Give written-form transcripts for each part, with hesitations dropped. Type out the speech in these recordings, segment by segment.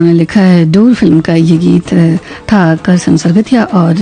लिखा है। Door film का ये गीत था करसन सरगतिया और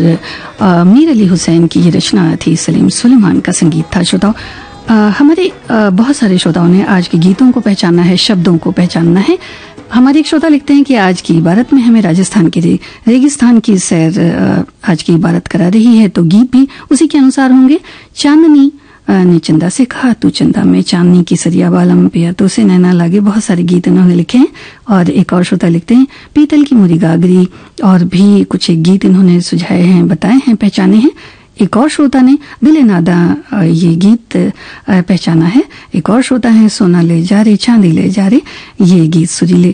मीर अली हुसैन की ये रचना थी। सलीम सुलेमान का संगीत था। श्रोताओं, हमारे बहुत सारे श्रोताओं ने आज के गीतों को पहचानना है, शब्दों को पहचानना है। हमारे एक श्रोता लिखते हैं कि आज की इबारत में हमें राजस्थान के रेगिस्तान की सैर आज की इबारत करा रही है, तो गीत भी उसी के अनुसार होंगे। चांदनी ने चंदा से कहा, तू चंदा में चांदनी की सरिया बालम पिया तो से नैना लागे। बहुत सारे गीत इन्होंने लिखे हैं। और एक और श्रोता लिखते हैं पीतल की मुरी गागरी, और भी कुछ एक गीत इन्होंने सुझाए हैं, बताए हैं, पहचाने हैं। एक और श्रोता ने दिले नादा ये गीत पहचाना है। एक और श्रोता है सोना ले जा रे चांदी ले जा रे, ये गीत सुरीले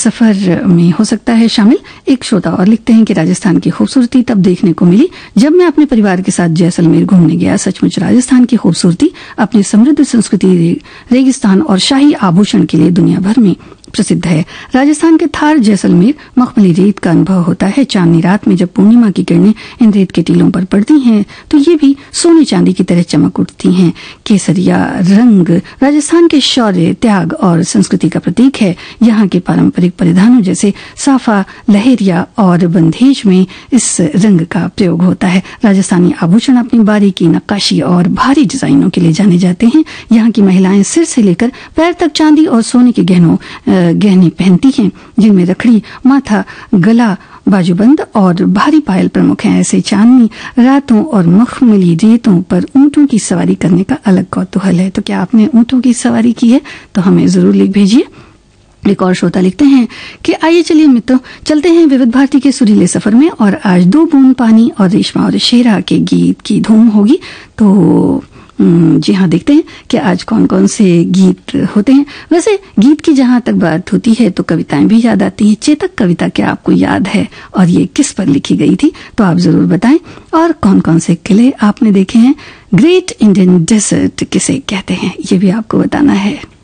सफर में हो सकता है शामिल। एक श्रोता और लिखते हैं कि राजस्थान की खूबसूरती तब देखने को मिली जब मैं अपने परिवार के साथ जैसलमेर घूमने गया। सचमुच राजस्थान की खूबसूरती अपनी समृद्ध संस्कृति, रेगिस्तान और शाही आभूषण के लिए दुनिया भर में प्रसिद्ध है। राजस्थान के थार जैसलमेर मखमली रेत का अनुभव होता है। चांदनी रात में जब पूर्णिमा की किरणें इन रेत के टीलों पर पड़ती हैं तो ये भी सोने चांदी की तरह चमक उठती हैं। केसरिया रंग राजस्थान के शौर्य, त्याग और संस्कृति का प्रतीक है। यहाँ के पारंपरिक परिधानों जैसे साफा, लहेरिया और बंधेज में इस रंग का प्रयोग होता है। राजस्थानी आभूषण अपनी बारीकी, नक्काशी और भारी डिजाइनों के लिए जाने जाते हैं। यहाँ की महिलाएं सिर से लेकर पैर तक चांदी और सोने के गहने पहनती हैं, जिनमें रखड़ी, माथा, गला, बाजूबंद और भारी पायल प्रमुख हैं। ऐसे चांदनी रातों और मखमली रेतों पर ऊंटों की सवारी करने का अलग कौतूहल है। तो क्या आपने ऊंटों की सवारी की है? तो हमें जरूर लिख भेजिए। एक और श्रोता लिखते हैं कि आइए चलिए मित्रों, चलते हैं विविध भारती के सुरीले सफर में। और आज दो बूंद पानी और रेशमा और शेरा के गीत की धूम होगी। तो जी हाँ, देखते हैं कि आज कौन कौन से गीत होते हैं। वैसे गीत की जहां तक बात होती है तो कविताएं भी याद आती हैं। चेतक कविता क्या आपको याद है और ये किस पर लिखी गई थी? तो आप जरूर बताएं। और कौन कौन से किले आपने देखे हैं? ग्रेट इंडियन डेजर्ट किसे कहते हैं, ये भी आपको बताना है।